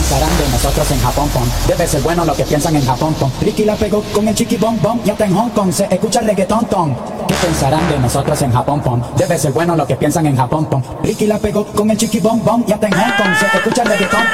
pensarán de nosotros en Japón, pom? Debe ser bueno lo que piensan en Japón, pom. Ricky la pegó con el chiqui bom bom y hasta en Hong Kong se escucha el reggaetón, tom. ¿Qué pensarán de nosotros en Japón, pom? Debe ser bueno lo que piensan en Japón, pom. Ricky la pegó con el chiqui bom bom y hasta en Hong Kong se escucha el reggaetón, tom.